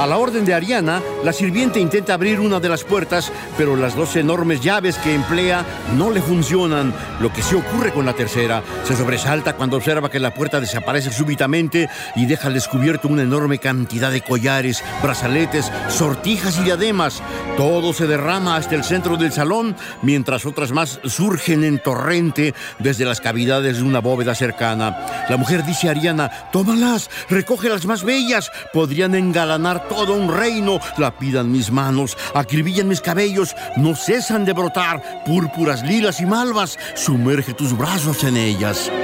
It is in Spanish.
A la orden de Ariana, la sirviente intenta abrir una de las puertas, pero las 2 enormes llaves que emplea no le funcionan. Lo que sí ocurre con la tercera. Se sobresalta cuando observa que la puerta desaparece súbitamente y deja al descubierto una enorme cantidad de collares, brazaletes, sortijas y diademas. Todo se derrama hasta el centro del salón, mientras otras más surgen en torrente desde las cavidades de una bóveda cercana. La mujer dice a Ariana: «Tómalas, recoge las más bellas. Podrían engalanar todo un reino. Lapidan mis manos, acribillan mis cabellos, no cesan de brotar púrpuras, lilas y malvas. Sumerge tus brazos en ellas».